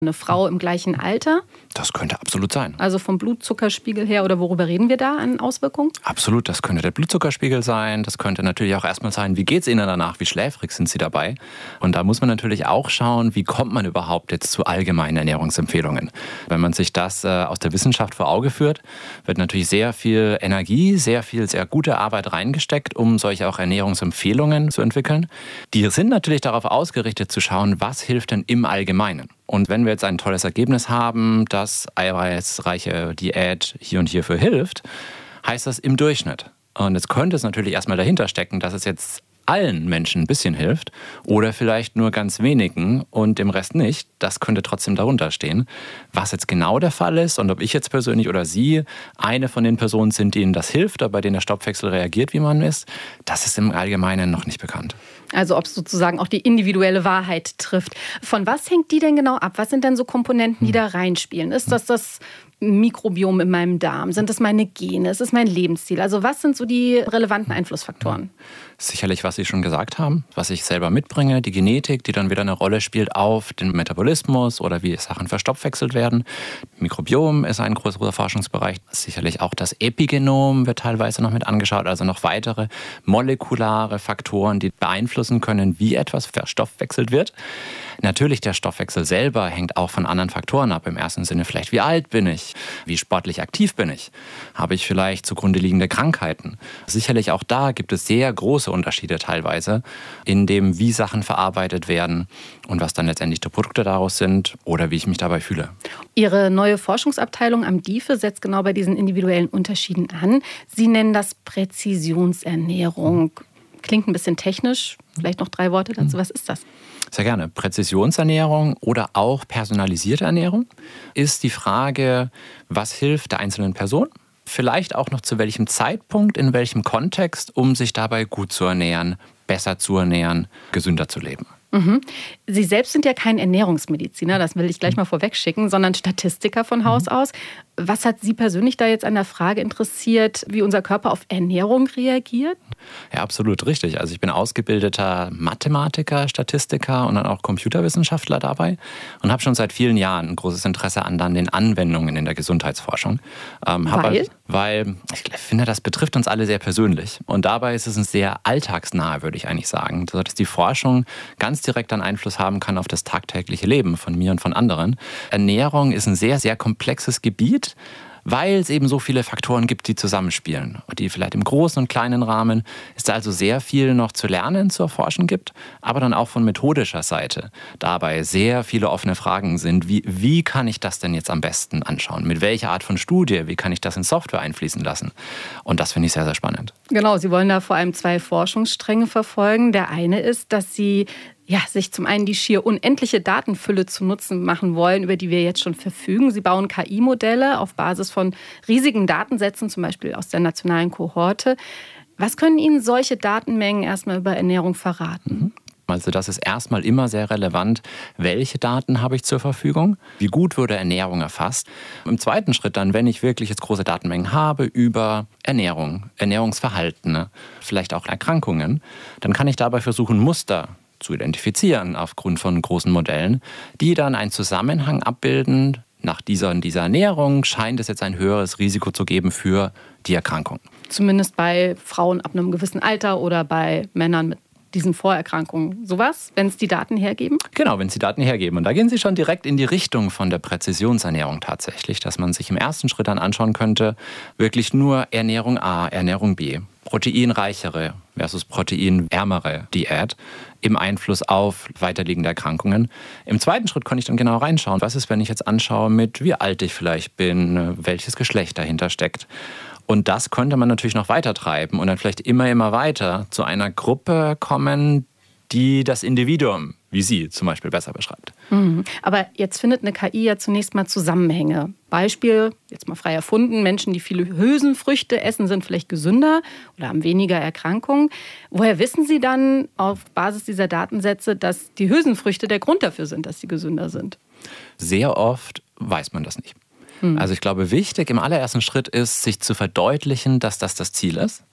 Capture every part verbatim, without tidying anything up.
eine Frau im gleichen Alter? Das könnte absolut sein. Also vom Blutzuckerspiegel her, oder worüber reden wir da an Auswirkungen? Absolut, das könnte der Blutzuckerspiegel sein. Das könnte natürlich auch erstmal sein, wie geht es Ihnen danach, wie schläfrig sind Sie dabei? Und da muss man natürlich auch schauen, wie kommt man überhaupt jetzt zu allgemeinen Ernährungsempfehlungen. Wenn man sich das äh, aus der Wissenschaft vor Auge führt, wird natürlich sehr viel Energie, sehr viel, sehr gute Arbeit reingesteckt, um solche auch Ernährungsempfehlungen zu entwickeln. Die sind natürlich darauf ausgerichtet zu schauen, was hilft denn im Allgemeinen. Und wenn wir jetzt ein tolles Ergebnis haben, dass eiweißreiche Diät hier und hierfür hilft, heißt das im Durchschnitt. Und jetzt könnte es natürlich erstmal dahinter stecken, dass es jetzt allen Menschen ein bisschen hilft oder vielleicht nur ganz wenigen und dem Rest nicht. Das könnte trotzdem darunter stehen. Was jetzt genau der Fall ist und ob ich jetzt persönlich oder Sie eine von den Personen sind, denen das hilft, oder bei denen der Stoffwechsel reagiert, wie man ist, das ist im Allgemeinen noch nicht bekannt. Also ob es sozusagen auch die individuelle Wahrheit trifft. Von was hängt die denn genau ab? Was sind denn so Komponenten, die da reinspielen? Ist das das Mikrobiom in meinem Darm? Sind das meine Gene? Ist es mein Lebensstil? Also was sind so die relevanten Einflussfaktoren? Sicherlich, was Sie schon gesagt haben, was ich selber mitbringe, die Genetik, die dann wieder eine Rolle spielt auf den Metabolismus oder wie Sachen verstoffwechselt werden. Mikrobiom ist ein großer Forschungsbereich. Sicherlich auch das Epigenom wird teilweise noch mit angeschaut, also noch weitere molekulare Faktoren, die beeinflussen können, wie etwas verstoffwechselt wird. Natürlich, der Stoffwechsel selber hängt auch von anderen Faktoren ab. Im ersten Sinne vielleicht, wie alt bin ich? Wie sportlich aktiv bin ich? Habe ich vielleicht zugrunde liegende Krankheiten? Sicherlich auch da gibt es sehr große Unterschiede teilweise in dem, wie Sachen verarbeitet werden und was dann letztendlich die Produkte daraus sind oder wie ich mich dabei fühle. Ihre neue Forschungsabteilung am D I F E setzt genau bei diesen individuellen Unterschieden an. Sie nennen das Präzisionsernährung. Klingt ein bisschen technisch. Vielleicht noch drei Worte dazu. Was ist das? Sehr gerne. Präzisionsernährung oder auch personalisierte Ernährung ist die Frage, was hilft der einzelnen Person? Vielleicht auch noch zu welchem Zeitpunkt, in welchem Kontext, um sich dabei gut zu ernähren, besser zu ernähren, gesünder zu leben. Mhm. Sie selbst sind ja kein Ernährungsmediziner, das will ich gleich mal vorweg schicken, sondern Statistiker von Haus aus. Was hat Sie persönlich da jetzt an der Frage interessiert, wie unser Körper auf Ernährung reagiert? Ja, absolut richtig. Also ich bin ausgebildeter Mathematiker, Statistiker und dann auch Computerwissenschaftler dabei und habe schon seit vielen Jahren ein großes Interesse an dann den Anwendungen in der Gesundheitsforschung. Ähm, weil? Halt, weil ich finde, das betrifft uns alle sehr persönlich. Und dabei ist es ein sehr alltagsnahe, würde ich eigentlich sagen, dass die Forschung ganz direkt einen Einfluss haben kann auf das tagtägliche Leben von mir und von anderen. Ernährung ist ein sehr, sehr komplexes Gebiet, weil es eben so viele Faktoren gibt, die zusammenspielen. Und die vielleicht im großen und kleinen Rahmen ist da also sehr viel noch zu lernen, zu erforschen gibt, aber dann auch von methodischer Seite dabei sehr viele offene Fragen sind. Wie, wie kann ich das denn jetzt am besten anschauen? Mit welcher Art von Studie? Wie kann ich das in Software einfließen lassen? Und das finde ich sehr, sehr spannend. Genau, Sie wollen da vor allem zwei Forschungsstränge verfolgen. Der eine ist, dass Sie ja, sich zum einen die schier unendliche Datenfülle zu Nutzen machen wollen, über die wir jetzt schon verfügen. Sie bauen K I-Modelle auf Basis von riesigen Datensätzen, zum Beispiel aus der nationalen Kohorte. Was können Ihnen solche Datenmengen erstmal über Ernährung verraten? Also das ist erstmal immer sehr relevant, welche Daten habe ich zur Verfügung, wie gut wurde Ernährung erfasst. Im zweiten Schritt dann, wenn ich wirklich jetzt große Datenmengen habe über Ernährung, Ernährungsverhalten, vielleicht auch Erkrankungen, dann kann ich dabei versuchen, Muster zu identifizieren aufgrund von großen Modellen, die dann einen Zusammenhang abbilden. Nach dieser, dieser Ernährung scheint es jetzt ein höheres Risiko zu geben für die Erkrankung. Zumindest bei Frauen ab einem gewissen Alter oder bei Männern mit diesen Vorerkrankungen. Sowas, wenn es die Daten hergeben? Genau, wenn es die Daten hergeben. Und da gehen Sie schon direkt in die Richtung von der Präzisionsernährung tatsächlich, dass man sich im ersten Schritt dann anschauen könnte, wirklich nur Ernährung A, Ernährung B, proteinreichere versus proteinärmere Diät im Einfluss auf weiterliegende Erkrankungen. Im zweiten Schritt konnte ich dann genau reinschauen, was ist, wenn ich jetzt anschaue, mit wie alt ich vielleicht bin, welches Geschlecht dahinter steckt. Und das könnte man natürlich noch weiter treiben und dann vielleicht immer, immer weiter zu einer Gruppe kommen, die das Individuum, wie Sie zum Beispiel, besser beschreibt. Mhm. Aber jetzt findet eine K I ja zunächst mal Zusammenhänge. Beispiel, jetzt mal frei erfunden, Menschen, die viele Hülsenfrüchte essen, sind vielleicht gesünder oder haben weniger Erkrankungen. Woher wissen Sie dann auf Basis dieser Datensätze, dass die Hülsenfrüchte der Grund dafür sind, dass sie gesünder sind? Sehr oft weiß man das nicht. Also ich glaube, wichtig im allerersten Schritt ist, sich zu verdeutlichen, dass das das Ziel ist.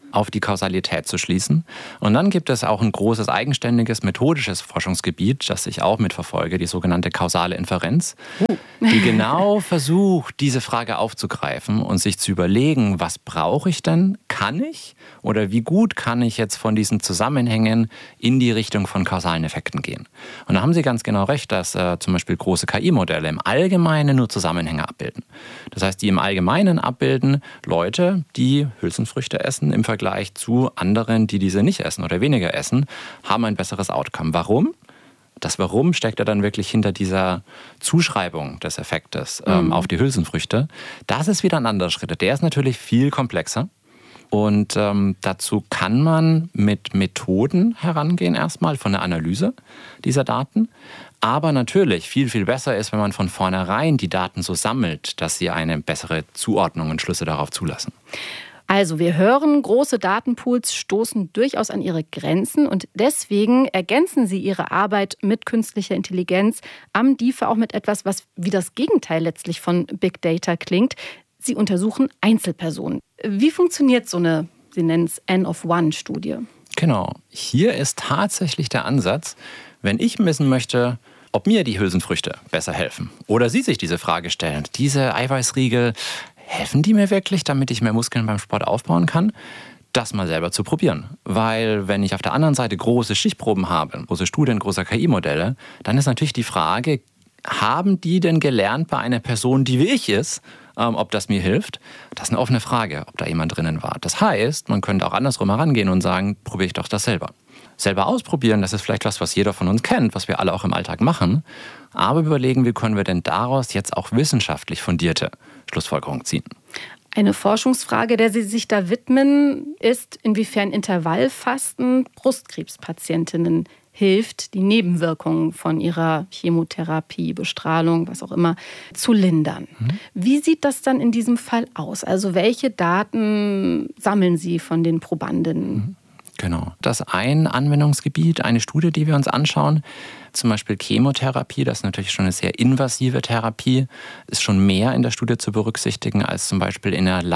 auf die Kausalität zu schließen. Und dann gibt es auch ein großes eigenständiges methodisches Forschungsgebiet, das ich auch mitverfolge, die sogenannte kausale Inferenz, uh. die genau versucht, diese Frage aufzugreifen und sich zu überlegen, was brauche ich denn? Kann ich? Oder wie gut kann ich jetzt von diesen Zusammenhängen in die Richtung von kausalen Effekten gehen? Und da haben Sie ganz genau recht, dass äh, zum Beispiel große K I-Modelle im Allgemeinen nur Zusammenhänge abbilden. Das heißt, die im Allgemeinen abbilden Leute, die Hülsenfrüchte essen im Vergleich zu anderen, die diese nicht essen oder weniger essen, haben ein besseres Outcome. Warum? Das Warum steckt ja dann wirklich hinter dieser Zuschreibung des Effektes ähm, mhm. auf die Hülsenfrüchte. Das ist wieder ein anderer Schritt. Der ist natürlich viel komplexer. Und ähm, dazu kann man mit Methoden herangehen, erstmal von der Analyse dieser Daten. Aber natürlich viel, viel besser ist, wenn man von vornherein die Daten so sammelt, dass sie eine bessere Zuordnung und Schlüsse darauf zulassen. Also wir hören, große Datenpools stoßen durchaus an ihre Grenzen und deswegen ergänzen sie ihre Arbeit mit künstlicher Intelligenz am D I F A auch mit etwas, was wie das Gegenteil letztlich von Big Data klingt. Sie untersuchen Einzelpersonen. Wie funktioniert so eine, Sie nennen es N-of-One-Studie? Genau. Hier ist tatsächlich der Ansatz, wenn ich messen möchte, ob mir die Hülsenfrüchte besser helfen oder Sie sich diese Frage stellen, diese Eiweißriegel, helfen die mir wirklich, damit ich mehr Muskeln beim Sport aufbauen kann? Das mal selber zu probieren. Weil wenn ich auf der anderen Seite große Stichproben habe, große Studien, große K I-Modelle, dann ist natürlich die Frage, haben die denn gelernt bei einer Person, die wie ich ist, ähm, ob das mir hilft? Das ist eine offene Frage, ob da jemand drinnen war. Das heißt, man könnte auch andersrum herangehen und sagen, probiere ich doch das selber. Selber ausprobieren, das ist vielleicht was, was jeder von uns kennt, was wir alle auch im Alltag machen. Aber überlegen, wie können wir denn daraus jetzt auch wissenschaftlich fundierte Schlussfolgerungen ziehen. Eine Forschungsfrage, der Sie sich da widmen, ist, inwiefern Intervallfasten Brustkrebspatientinnen hilft, die Nebenwirkungen von ihrer Chemotherapie, Bestrahlung, was auch immer, zu lindern. Mhm. Wie sieht das dann in diesem Fall aus? Also welche Daten sammeln Sie von den Probandinnen? Mhm. Genau. Das ist ein Anwendungsgebiet, eine Studie, die wir uns anschauen. Zum Beispiel Chemotherapie, das ist natürlich schon eine sehr invasive Therapie, ist schon mehr in der Studie zu berücksichtigen als zum Beispiel in der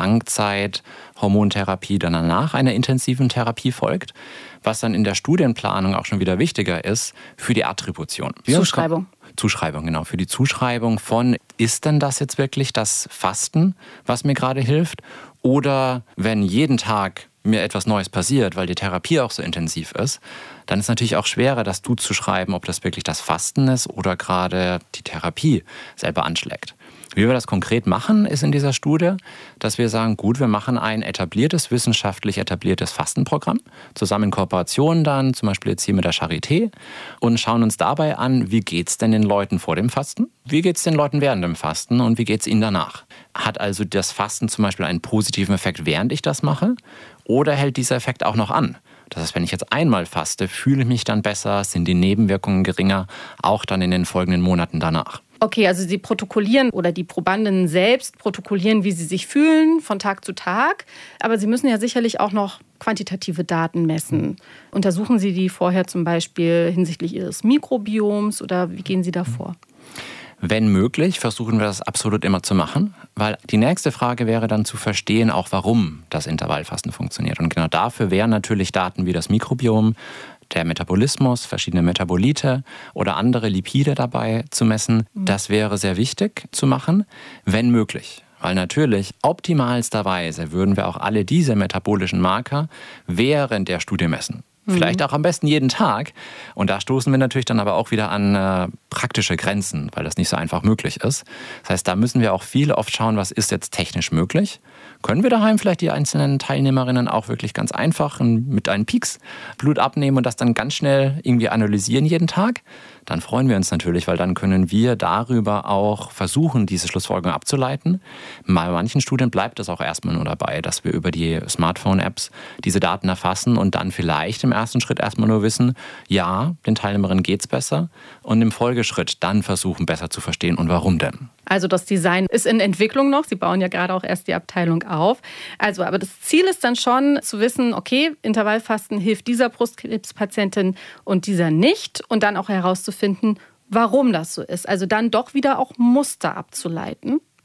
Langzeit-Hormontherapie, die danach einer intensiven Therapie folgt. Was dann in der Studienplanung auch schon wieder wichtiger ist, für die Attribution. Zuschreibung. Zuschreibung, genau. Für die Zuschreibung von, ist denn das jetzt wirklich das Fasten, was mir gerade hilft? Oder wenn jeden Tag mir etwas Neues passiert, weil die Therapie auch so intensiv ist, dann ist es natürlich auch schwerer, das zuzuschreiben, ob das wirklich das Fasten ist oder gerade die Therapie selber anschlägt. Wie wir das konkret machen, ist in dieser Studie, dass wir sagen, gut, wir machen ein etabliertes, wissenschaftlich etabliertes Fastenprogramm, zusammen in Kooperation dann, zum Beispiel jetzt hier mit der Charité, und schauen uns dabei an, wie geht es denn den Leuten vor dem Fasten, wie geht es den Leuten während dem Fasten und wie geht es ihnen danach. Hat also das Fasten zum Beispiel einen positiven Effekt, während ich das mache, oder hält dieser Effekt auch noch an? Das heißt, wenn ich jetzt einmal faste, fühle ich mich dann besser, sind die Nebenwirkungen geringer, auch dann in den folgenden Monaten danach. Okay, also Sie protokollieren oder die Probandinnen selbst protokollieren, wie sie sich fühlen von Tag zu Tag. Aber Sie müssen ja sicherlich auch noch quantitative Daten messen. Untersuchen Sie die vorher zum Beispiel hinsichtlich Ihres Mikrobioms oder wie gehen Sie da vor? Wenn möglich, versuchen wir das absolut immer zu machen, weil die nächste Frage wäre dann zu verstehen, auch warum das Intervallfasten funktioniert. Und genau dafür wären natürlich Daten wie das Mikrobiom, der Metabolismus, verschiedene Metabolite oder andere Lipide dabei zu messen. Das wäre sehr wichtig zu machen, wenn möglich. Weil natürlich optimalsterweise würden wir auch alle diese metabolischen Marker während der Studie messen. Vielleicht auch am besten jeden Tag. Und da stoßen wir natürlich dann aber auch wieder an äh, praktische Grenzen, weil das nicht so einfach möglich ist. Das heißt, da müssen wir auch viel oft schauen, was ist jetzt technisch möglich. Können wir daheim vielleicht die einzelnen Teilnehmerinnen auch wirklich ganz einfach mit einem Pieks Blut abnehmen und das dann ganz schnell irgendwie analysieren jeden Tag? Dann freuen wir uns natürlich, weil dann können wir darüber auch versuchen, diese Schlussfolgerung abzuleiten. Bei manchen Studien bleibt es auch erstmal nur dabei, dass wir über die Smartphone-Apps diese Daten erfassen und dann vielleicht im ersten Schritt erstmal nur wissen, ja, den Teilnehmerinnen geht es besser und im Folgeschritt dann versuchen, besser zu verstehen und warum denn. Also das Design ist in Entwicklung noch. Sie bauen ja gerade auch erst die Abteilung auf. Also, aber das Ziel ist dann schon zu wissen, okay, Intervallfasten hilft dieser Brustkrebspatientin und dieser nicht. Und dann auch herauszufinden, warum das so ist. Also dann doch wieder auch Muster abzuleiten.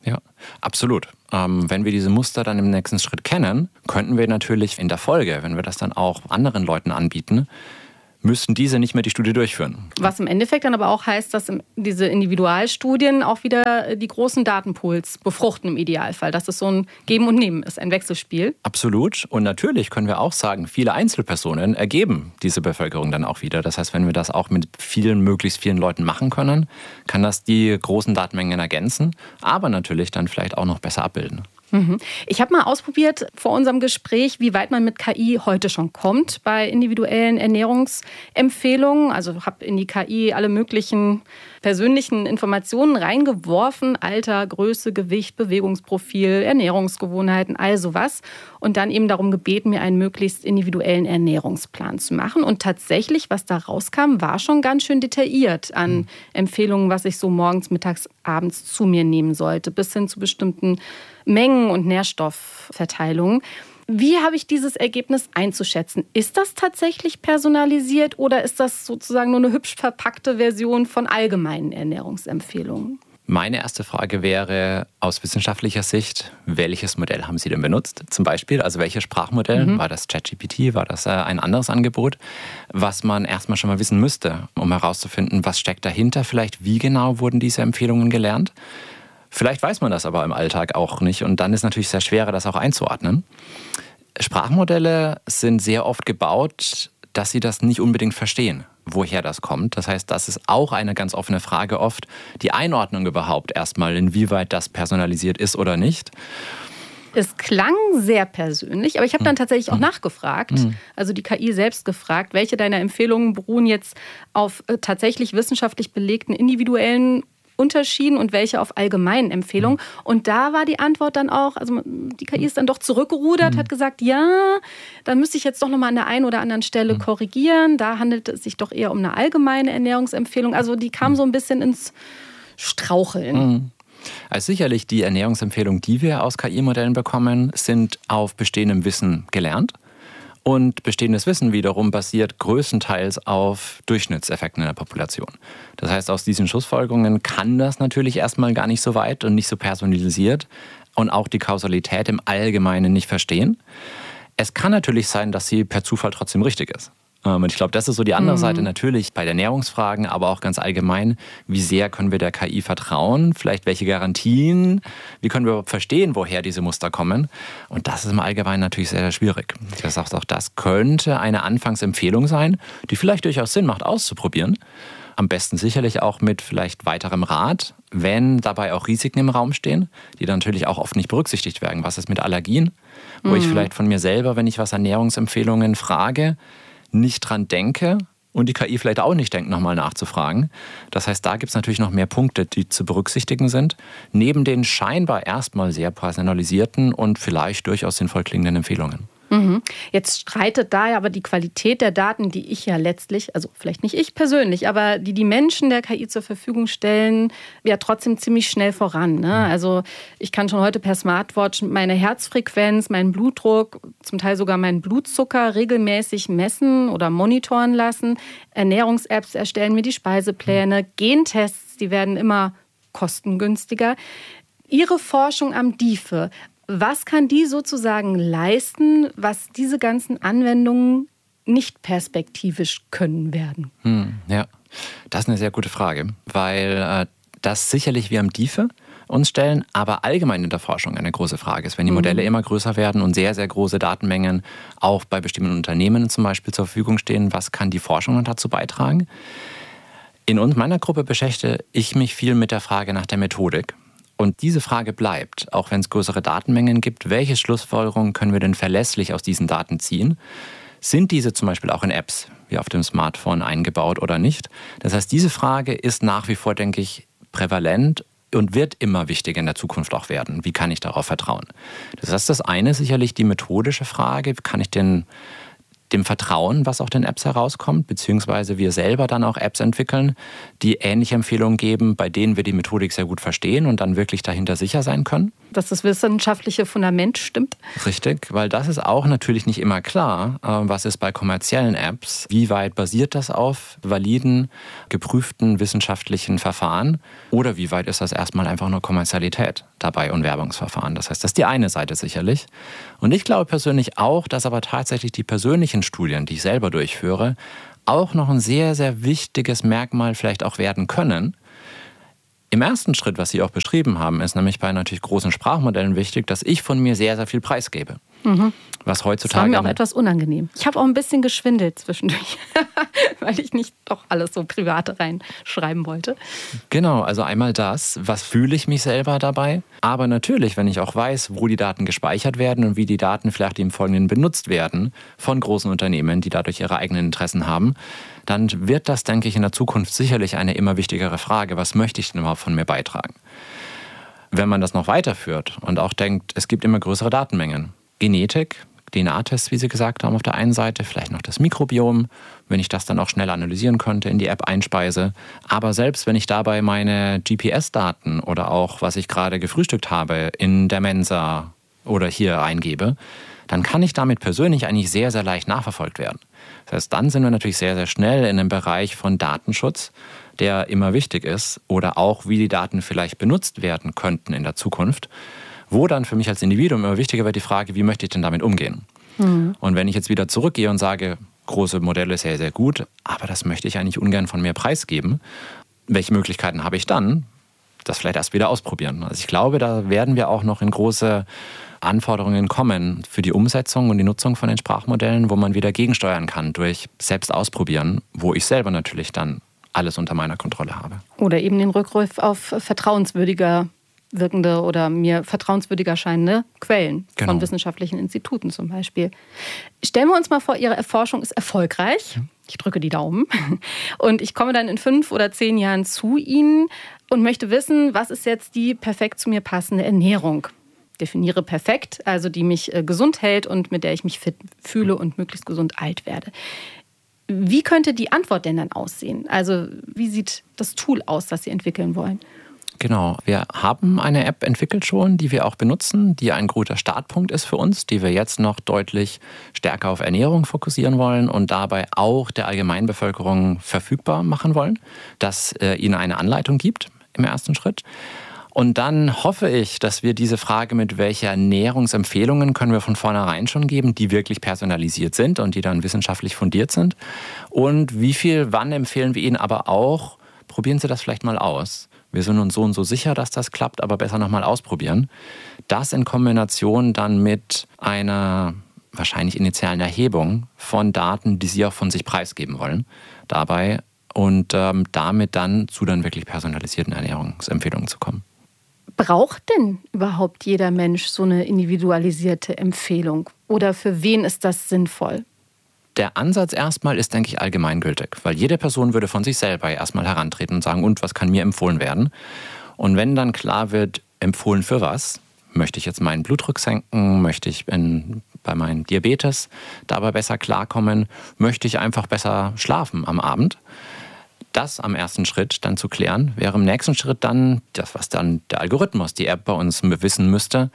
Ja, absolut. Ähm, wenn wir diese Muster dann im nächsten Schritt kennen, könnten wir natürlich in der Folge, wenn wir das dann auch anderen Leuten anbieten, müssten diese nicht mehr die Studie durchführen. Was im Endeffekt dann aber auch heißt, dass diese Individualstudien auch wieder die großen Datenpools befruchten im Idealfall, dass es so ein Geben und Nehmen ist, ein Wechselspiel. Absolut. Und natürlich können wir auch sagen, viele Einzelpersonen ergeben diese Bevölkerung dann auch wieder. Das heißt, wenn wir das auch mit vielen, möglichst vielen Leuten machen können, kann das die großen Datenmengen ergänzen, aber natürlich dann vielleicht auch noch besser abbilden. Ich habe mal ausprobiert vor unserem Gespräch, wie weit man mit K I heute schon kommt bei individuellen Ernährungsempfehlungen. Also habe in die K I alle möglichen persönlichen Informationen reingeworfen. Alter, Größe, Gewicht, Bewegungsprofil, Ernährungsgewohnheiten, all sowas. Und dann eben darum gebeten, mir einen möglichst individuellen Ernährungsplan zu machen. Und tatsächlich, was da rauskam, war schon ganz schön detailliert an Empfehlungen, was ich so morgens, mittags, abends zu mir nehmen sollte, bis hin zu bestimmten Mengen und Nährstoffverteilungen. Wie habe ich dieses Ergebnis einzuschätzen? Ist das tatsächlich personalisiert oder ist das sozusagen nur eine hübsch verpackte Version von allgemeinen Ernährungsempfehlungen? Meine erste Frage wäre aus wissenschaftlicher Sicht, welches Modell haben Sie denn benutzt? Zum Beispiel, also welches Sprachmodell? Mhm. War das ChatGPT? War das ein anderes Angebot? Was man erstmal schon mal wissen müsste, um herauszufinden, was steckt dahinter? Vielleicht, wie genau wurden diese Empfehlungen gelernt? Vielleicht weiß man das aber im Alltag auch nicht und dann ist es natürlich sehr schwer, das auch einzuordnen. Sprachmodelle sind sehr oft gebaut, dass sie das nicht unbedingt verstehen, woher das kommt. Das heißt, das ist auch eine ganz offene Frage oft, die Einordnung überhaupt erstmal, inwieweit das personalisiert ist oder nicht. Es klang sehr persönlich, aber ich habe dann tatsächlich auch nachgefragt, also die K I selbst gefragt, welche deiner Empfehlungen beruhen jetzt auf tatsächlich wissenschaftlich belegten individuellen Unterschieden und welche auf allgemeinen Empfehlungen. Und da war die Antwort dann auch, also die K I ist dann doch zurückgerudert, mhm. hat gesagt, ja, da müsste ich jetzt doch nochmal an der einen oder anderen Stelle mhm. korrigieren. Da handelt es sich doch eher um eine allgemeine Ernährungsempfehlung. Also die kam so ein bisschen ins Straucheln. Mhm. Also sicherlich die Ernährungsempfehlungen, die wir aus K I-Modellen bekommen, sind auf bestehendem Wissen gelernt. Und bestehendes Wissen wiederum basiert größtenteils auf Durchschnittseffekten in der Population. Das heißt, aus diesen Schlussfolgerungen kann das natürlich erstmal gar nicht so weit und nicht so personalisiert und auch die Kausalität im Allgemeinen nicht verstehen. Es kann natürlich sein, dass sie per Zufall trotzdem richtig ist. Und ich glaube, das ist so die andere mhm. Seite natürlich bei den Ernährungsfragen, aber auch ganz allgemein, wie sehr können wir der K I vertrauen, vielleicht welche Garantien, wie können wir überhaupt verstehen, woher diese Muster kommen. Und das ist im Allgemeinen natürlich sehr, sehr schwierig. Das heißt, auch das könnte eine Anfangsempfehlung sein, die vielleicht durchaus Sinn macht, auszuprobieren. Am besten sicherlich auch mit vielleicht weiterem Rat, wenn dabei auch Risiken im Raum stehen, die dann natürlich auch oft nicht berücksichtigt werden. Was ist mit Allergien? Wo mhm. ich vielleicht von mir selber, wenn ich was Ernährungsempfehlungen frage, nicht dran denke und die K I vielleicht auch nicht denkt, nochmal nachzufragen. Das heißt, da gibt es natürlich noch mehr Punkte, die zu berücksichtigen sind, neben den scheinbar erstmal sehr personalisierten und vielleicht durchaus sinnvoll klingenden Empfehlungen. Mhm. Jetzt streitet da ja aber die Qualität der Daten, die ich ja letztlich, also vielleicht nicht ich persönlich, aber die die Menschen der K I zur Verfügung stellen, ja trotzdem ziemlich schnell voran. Ne? Also ich kann schon heute per Smartwatch meine Herzfrequenz, meinen Blutdruck, zum Teil sogar meinen Blutzucker regelmäßig messen oder monitoren lassen. Ernährungs-Apps erstellen mir die Speisepläne, Gentests, die werden immer kostengünstiger. Ihre Forschung am D I F E, was kann die sozusagen leisten, was diese ganzen Anwendungen nicht perspektivisch können werden? Hm, ja, das ist eine sehr gute Frage, weil äh, das sicherlich wir am D I F E uns stellen, aber allgemein in der Forschung eine große Frage ist. Wenn die Modelle mhm. immer größer werden und sehr, sehr große Datenmengen auch bei bestimmten Unternehmen zum Beispiel zur Verfügung stehen, was kann die Forschung dazu beitragen? In uns, meiner Gruppe beschäftige ich mich viel mit der Frage nach der Methodik. Und diese Frage bleibt, auch wenn es größere Datenmengen gibt, welche Schlussfolgerungen können wir denn verlässlich aus diesen Daten ziehen? Sind diese zum Beispiel auch in Apps wie auf dem Smartphone eingebaut oder nicht? Das heißt, diese Frage ist nach wie vor, denke ich, prävalent und wird immer wichtiger in der Zukunft auch werden. Wie kann ich darauf vertrauen? Das heißt, das eine ist sicherlich die methodische Frage, kann ich denn dem Vertrauen, was auch den Apps herauskommt, beziehungsweise wir selber dann auch Apps entwickeln, die ähnliche Empfehlungen geben, bei denen wir die Methodik sehr gut verstehen und dann wirklich dahinter sicher sein können. Dass das wissenschaftliche Fundament stimmt. Richtig, weil das ist auch natürlich nicht immer klar. Was ist bei kommerziellen Apps? Wie weit basiert das auf validen, geprüften wissenschaftlichen Verfahren? Oder wie weit ist das erstmal einfach nur Kommerzialität dabei und Werbungsverfahren? Das heißt, das ist die eine Seite sicherlich. Und ich glaube persönlich auch, dass aber tatsächlich die persönlichen Studien, die ich selber durchführe, auch noch ein sehr, sehr wichtiges Merkmal vielleicht auch werden können. Im ersten Schritt, was Sie auch beschrieben haben, ist nämlich bei natürlich großen Sprachmodellen wichtig, dass ich von mir sehr, sehr viel preisgebe. Mhm. Was heutzutage. Das war mir auch etwas unangenehm. Ich habe auch ein bisschen geschwindelt zwischendurch, weil ich nicht doch alles so Private reinschreiben wollte. Genau, also einmal das, was fühle ich mich selber dabei? Aber natürlich, wenn ich auch weiß, wo die Daten gespeichert werden und wie die Daten vielleicht im Folgenden benutzt werden von großen Unternehmen, die dadurch ihre eigenen Interessen haben, dann wird das, denke ich, in der Zukunft sicherlich eine immer wichtigere Frage. Was möchte ich denn überhaupt von mir beitragen? Wenn man das noch weiterführt und auch denkt, es gibt immer größere Datenmengen. Genetik, D N A-Tests, wie Sie gesagt haben, auf der einen Seite, vielleicht noch das Mikrobiom, wenn ich das dann auch schnell analysieren könnte, in die App einspeise. Aber selbst wenn ich dabei meine G P S-Daten oder auch, was ich gerade gefrühstückt habe, in der Mensa oder hier eingebe, dann kann ich damit persönlich eigentlich sehr, sehr leicht nachverfolgt werden. Das heißt, dann sind wir natürlich sehr, sehr schnell in einem Bereich von Datenschutz, der immer wichtig ist, oder auch, wie die Daten vielleicht benutzt werden könnten in der Zukunft, wo dann für mich als Individuum immer wichtiger wird die Frage, wie möchte ich denn damit umgehen? Mhm. Und wenn ich jetzt wieder zurückgehe und sage, große Modelle sehr, sehr gut, aber das möchte ich eigentlich ungern von mir preisgeben, welche Möglichkeiten habe ich dann? Das vielleicht erst wieder ausprobieren. Also ich glaube, da werden wir auch noch in große Anforderungen kommen für die Umsetzung und die Nutzung von den Sprachmodellen, wo man wieder gegensteuern kann durch selbst ausprobieren, wo ich selber natürlich dann alles unter meiner Kontrolle habe. Oder eben den Rückruf auf vertrauenswürdiger wirkende oder mir vertrauenswürdiger scheinende Quellen genau. von wissenschaftlichen Instituten zum Beispiel. Stellen wir uns mal vor, Ihre Erforschung ist erfolgreich. Ich drücke die Daumen. Und ich komme dann in fünf oder zehn Jahren zu Ihnen und möchte wissen, was ist jetzt die perfekt zu mir passende Ernährung? Definiere perfekt, also die mich gesund hält und mit der ich mich fit fühle und möglichst gesund alt werde. Wie könnte die Antwort denn dann aussehen? Also wie sieht das Tool aus, das Sie entwickeln wollen? Genau, wir haben eine App entwickelt schon, die wir auch benutzen, die ein guter Startpunkt ist für uns, die wir jetzt noch deutlich stärker auf Ernährung fokussieren wollen und dabei auch der Allgemeinbevölkerung verfügbar machen wollen, dass äh, ihnen eine Anleitung gibt im ersten Schritt. Und dann hoffe ich, dass wir diese Frage, mit welcher Ernährungsempfehlungen können wir von vornherein schon geben, die wirklich personalisiert sind und die dann wissenschaftlich fundiert sind. Und wie viel, wann empfehlen wir Ihnen aber auch, probieren Sie das vielleicht mal aus. Wir sind uns so und so sicher, dass das klappt, aber besser nochmal ausprobieren. Das in Kombination dann mit einer wahrscheinlich initialen Erhebung von Daten, die Sie auch von sich preisgeben wollen, dabei und ähm, damit dann zu dann wirklich personalisierten Ernährungsempfehlungen zu kommen. Braucht denn überhaupt jeder Mensch so eine individualisierte Empfehlung? Oder für wen ist das sinnvoll? Der Ansatz erstmal ist, denke ich, allgemeingültig, weil jede Person würde von sich selber erstmal herantreten und sagen, und was kann mir empfohlen werden? Und wenn dann klar wird, empfohlen für was, möchte ich jetzt meinen Blutdruck senken, möchte ich in, bei meinem Diabetes dabei besser klarkommen, möchte ich einfach besser schlafen am Abend, das am ersten Schritt dann zu klären, wäre im nächsten Schritt dann das, was dann der Algorithmus, die App bei uns wissen müsste,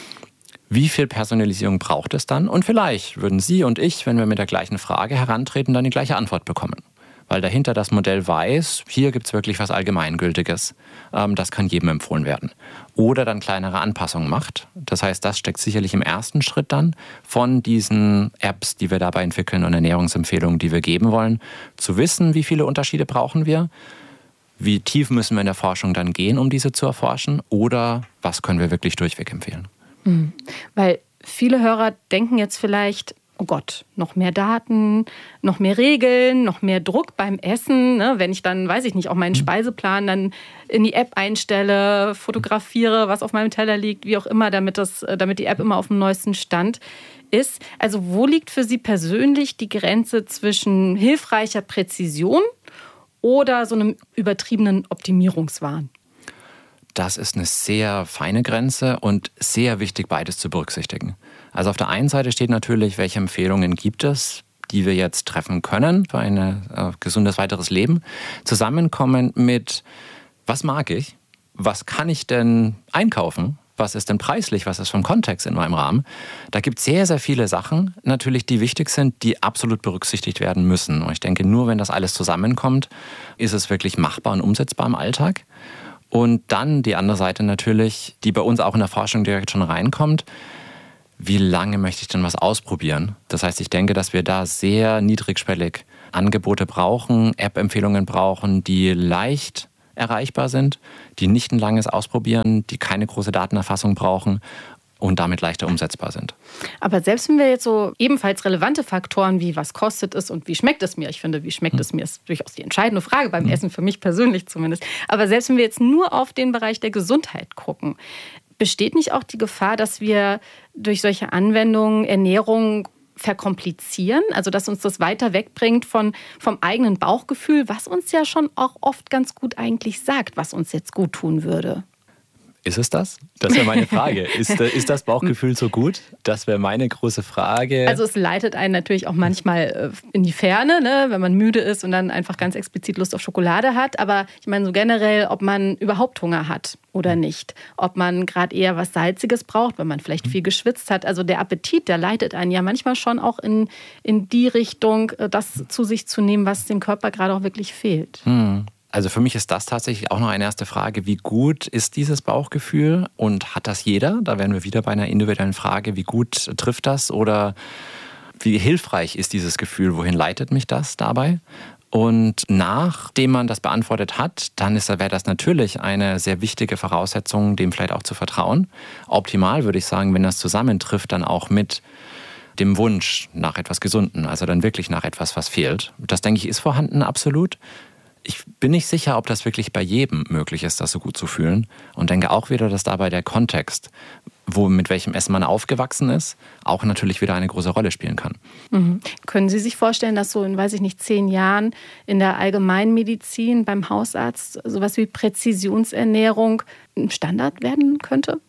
wie viel Personalisierung braucht es dann? Und vielleicht würden Sie und ich, wenn wir mit der gleichen Frage herantreten, dann die gleiche Antwort bekommen. Weil dahinter das Modell weiß, hier gibt es wirklich was Allgemeingültiges. Das kann jedem empfohlen werden. Oder dann kleinere Anpassungen macht. Das heißt, das steckt sicherlich im ersten Schritt dann von diesen Apps, die wir dabei entwickeln und Ernährungsempfehlungen, die wir geben wollen, zu wissen, wie viele Unterschiede brauchen wir, wie tief müssen wir in der Forschung dann gehen, um diese zu erforschen, oder was können wir wirklich durchweg empfehlen. Mhm. Weil viele Hörer denken jetzt vielleicht, oh Gott, noch mehr Daten, noch mehr Regeln, noch mehr Druck beim Essen. Ne? Wenn ich dann, weiß ich nicht, auch meinen Speiseplan dann in die App einstelle, fotografiere, was auf meinem Teller liegt, wie auch immer, damit, das, damit die App immer auf dem neuesten Stand ist. Also wo liegt für Sie persönlich die Grenze zwischen hilfreicher Präzision oder so einem übertriebenen Optimierungswahn? Das ist eine sehr feine Grenze und sehr wichtig, beides zu berücksichtigen. Also auf der einen Seite steht natürlich, welche Empfehlungen gibt es, die wir jetzt treffen können für ein äh, gesundes weiteres Leben, zusammenkommen mit, was mag ich, was kann ich denn einkaufen, was ist denn preislich, was ist vom Kontext in meinem Rahmen. Da gibt es sehr, sehr viele Sachen natürlich, die wichtig sind, die absolut berücksichtigt werden müssen. Und ich denke, nur wenn das alles zusammenkommt, ist es wirklich machbar und umsetzbar im Alltag. Und dann die andere Seite natürlich, die bei uns auch in der Forschung direkt schon reinkommt, wie lange möchte ich denn was ausprobieren? Das heißt, ich denke, dass wir da sehr niedrigschwellig Angebote brauchen, App-Empfehlungen brauchen, die leicht erreichbar sind, die nicht ein langes Ausprobieren, die keine große Datenerfassung brauchen und damit leichter umsetzbar sind. Aber selbst wenn wir jetzt so ebenfalls relevante Faktoren wie was kostet es und wie schmeckt es mir, ich finde, wie schmeckt hm. es mir, ist durchaus die entscheidende Frage beim hm. Essen, für mich persönlich zumindest. Aber selbst wenn wir jetzt nur auf den Bereich der Gesundheit gucken, besteht nicht auch die Gefahr, dass wir durch solche Anwendungen Ernährung verkomplizieren, also dass uns das weiter wegbringt von, vom eigenen Bauchgefühl, was uns ja schon auch oft ganz gut eigentlich sagt, was uns jetzt gut tun würde? Ist es das? Das wäre meine Frage. Ist, ist das Bauchgefühl so gut? Das wäre meine große Frage. Also es leitet einen natürlich auch manchmal in die Ferne, ne, wenn man müde ist und dann einfach ganz explizit Lust auf Schokolade hat. Aber ich meine so generell, ob man überhaupt Hunger hat oder nicht. Ob man gerade eher was Salziges braucht, wenn man vielleicht viel geschwitzt hat. Also der Appetit, der leitet einen ja manchmal schon auch in, in die Richtung, das zu sich zu nehmen, was dem Körper gerade auch wirklich fehlt. Hm. Also für mich ist das tatsächlich auch noch eine erste Frage. Wie gut ist dieses Bauchgefühl und hat das jeder? Da wären wir wieder bei einer individuellen Frage. Wie gut trifft das oder wie hilfreich ist dieses Gefühl? Wohin leitet mich das dabei? Und nachdem man das beantwortet hat, dann wäre das natürlich eine sehr wichtige Voraussetzung, dem vielleicht auch zu vertrauen. Optimal würde ich sagen, wenn das zusammentrifft, dann auch mit dem Wunsch nach etwas Gesunden, also dann wirklich nach etwas, was fehlt. Das, denke ich, ist vorhanden, absolut. Ich bin nicht sicher, ob das wirklich bei jedem möglich ist, das so gut zu fühlen. Und denke auch wieder, dass dabei der Kontext, wo, mit welchem Essen man aufgewachsen ist, auch natürlich wieder eine große Rolle spielen kann. Mhm. Können Sie sich vorstellen, dass so in, weiß ich nicht, zehn Jahren in der Allgemeinmedizin beim Hausarzt sowas wie Präzisionsernährung ein Standard werden könnte?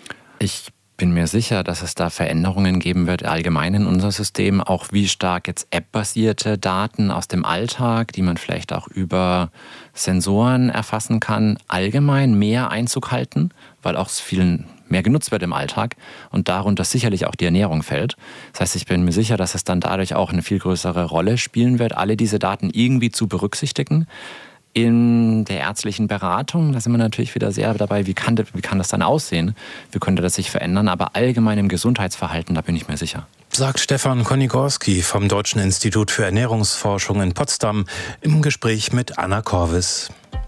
Ich bin mir sicher, dass es da Veränderungen geben wird, allgemein in unser System, auch wie stark jetzt App-basierte Daten aus dem Alltag, die man vielleicht auch über Sensoren erfassen kann, allgemein mehr Einzug halten, weil auch vielen mehr genutzt wird im Alltag und darunter sicherlich auch die Ernährung fällt. Das heißt, ich bin mir sicher, dass es dann dadurch auch eine viel größere Rolle spielen wird, alle diese Daten irgendwie zu berücksichtigen. In der ärztlichen Beratung, da sind wir natürlich wieder sehr dabei, wie kann, das, wie kann das dann aussehen? Wie könnte das sich verändern? Aber allgemein im Gesundheitsverhalten, da bin ich mir sicher. Sagt Stefan Konigorski vom Deutschen Institut für Ernährungsforschung in Potsdam im Gespräch mit Anna Korvis.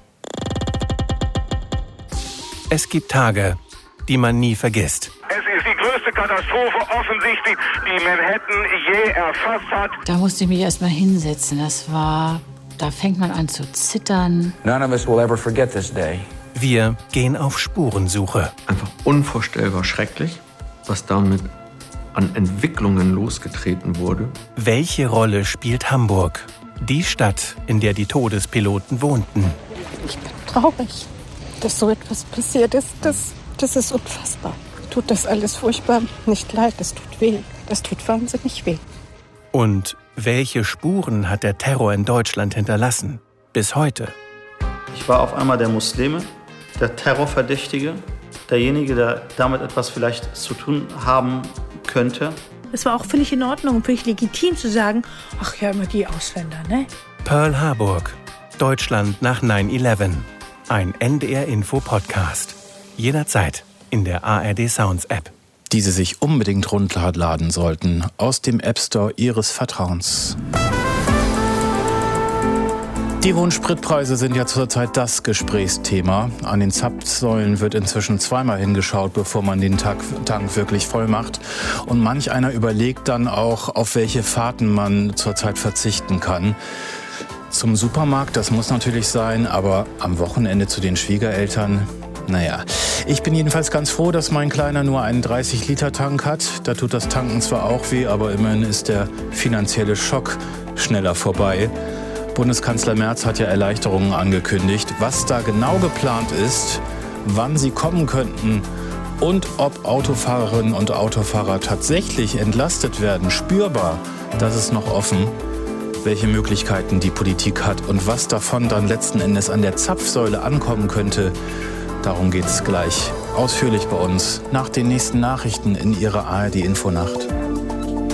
Es gibt Tage, die man nie vergisst. Es ist die größte Katastrophe offensichtlich, die Manhattan je erfasst hat. Da musste ich mich erst mal hinsetzen. Das war... Da fängt man an zu zittern. None of us will ever forget this day. Wir gehen auf Spurensuche. Einfach unvorstellbar schrecklich, was damit an Entwicklungen losgetreten wurde. Welche Rolle spielt Hamburg? Die Stadt, in der die Todespiloten wohnten. Ich bin traurig, dass so etwas passiert ist. Das, das ist unfassbar. Tut das alles furchtbar nicht leid. Das tut weh. Das tut wahnsinnig weh. Und welche Spuren hat der Terror in Deutschland hinterlassen? Bis heute. Ich war auf einmal der Muslime, der Terrorverdächtige, derjenige, der damit etwas vielleicht zu tun haben könnte. Es war auch völlig in Ordnung und völlig legitim zu sagen, ach ja, immer die Ausländer, ne? Pearl Harburg, Deutschland nach neun elf. Ein N D R-Info-Podcast. Jederzeit in der A R D Sounds App. Die Sie sich unbedingt runterladen sollten aus dem App Store Ihres Vertrauens. Die hohen Spritpreise sind ja zurzeit das Gesprächsthema. An den Zapfsäulen wird inzwischen zweimal hingeschaut, bevor man den Tank wirklich voll macht. Und manch einer überlegt dann auch, auf welche Fahrten man zurzeit verzichten kann. Zum Supermarkt, das muss natürlich sein, aber am Wochenende zu den Schwiegereltern... Naja, ich bin jedenfalls ganz froh, dass mein Kleiner nur einen dreißig Liter Tank hat. Da tut das Tanken zwar auch weh, aber immerhin ist der finanzielle Schock schneller vorbei. Bundeskanzler Merz hat ja Erleichterungen angekündigt. Was da genau geplant ist, wann sie kommen könnten Und ob Autofahrerinnen und Autofahrer tatsächlich entlastet werden, spürbar, das ist noch offen. Welche Möglichkeiten die Politik hat und was davon dann letzten Endes an der Zapfsäule ankommen könnte, darum geht es gleich ausführlich bei uns nach den nächsten Nachrichten in Ihrer A R D Infonacht.